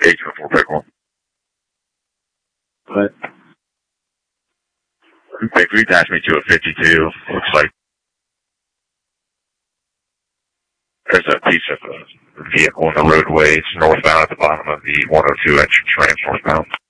Agent 4 Pickle. What? They attached me to a 52. Looks like there's a piece of a vehicle in the roadway. It's northbound at the bottom of the 102 entrance ramp northbound.